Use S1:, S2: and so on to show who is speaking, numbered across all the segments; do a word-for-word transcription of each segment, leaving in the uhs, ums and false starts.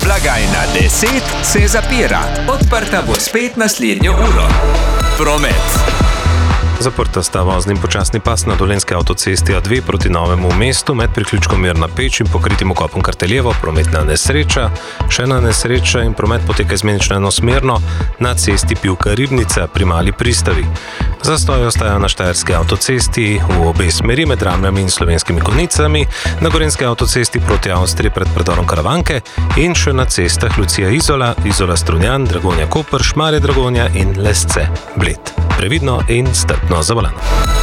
S1: Blagajna deset se zapira. Odprta bo spet naslednjo uro. Promet.
S2: Zaprta sta vozni in počasni pas na dolenjski avtocesti A dve proti Novemu mestu med priključkom Mirna Peč in pokritim okopom Karteljevo, prometna nesreča. Še ena nesreča in promet poteka izmenično enosmerno na cesti Pivka-Ribnica pri Mali Pristavi. Zastoji ostajajo na štajerski avtocesti v obe smeri med Ramljami in Slovenskimi Konjicami, na gorenjski avtocesti proti Avstriji pred predorom Karavanke in še na cestah Lucija-Izola, Izola-Strunjan, Dragonja-Koper, Šmarje-Dragonja in Lesce-Bled. Previdno in strpno za volan.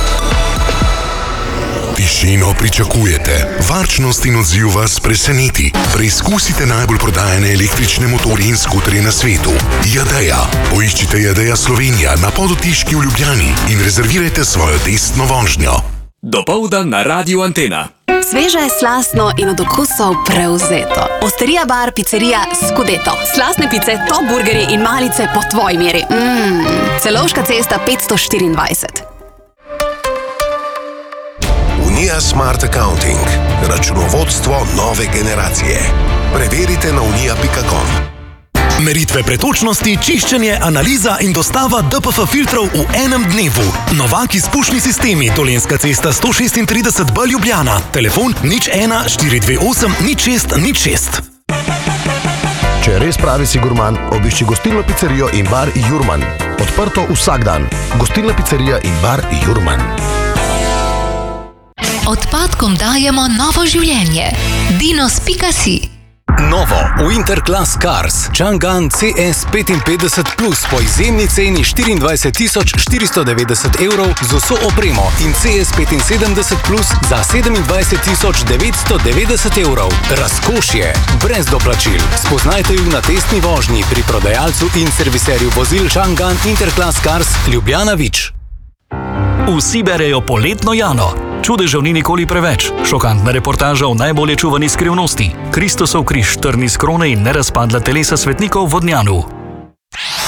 S3: Tišino pričakujete, varčnost in odziv vas preseneti. Preizkusite najbolj prodajane električne motorje in skuterje na svetu. Jadeja. Poiščite Jadeja Slovenija na Podotiški v Ljubljani in rezervirajte svojo testno vožnjo.
S1: Dopoldan na Radiu Antena.
S4: Sveže, slastno in od okusov prevzeto. Osterija bar, pizzerija Scudeto. Slastne pice, top burgeri in malice po tvoji meri. Mmm, Celovška cesta petsto štiriindvajset.
S3: Unija Smart Accounting. Računovodstvo nove generacije. Preverite na unija pika com.
S5: Meritve pretočnosti, čiščenje, analiza in dostava D P F filtrov v enem dnevu. Novak izpušni sistemi, Dolenjska cesta sto šestintrideset B Ljubljana. Telefon nič ena štiri dve osem nič šest nič šest.
S6: Če res pravi si gurman, obišči gostilno pizzerijo in bar Jurman. Odprto vsak dan. Gostilna pizzerija in bar Jurman.
S7: Odpadkom dajemo novo življenje. dinos pika si.
S8: Novo Winterclass Cars Chang'an C S petinpetdeset plus po izjemni ceni štiriindvajset tisoč štiristo devetdeset evrov z vso opremo in C S petinsedemdeset plus za sedemindvajset tisoč devetsto devetdeset evrov. Razkošje, brez doplačil. Spoznajte ju na testni vožnji pri prodajalcu in serviserju vozil Chang'an Interclass Cars Ljubljana Vič.
S9: Vsi berejo poletno Jano. Čudežev ni nikoli preveč. Šokantna reportaža o najbolje čuvani skrivnosti. Kristusov križ, trn iz krone in nerazpadla telesa svetnikov v Vodnjanu.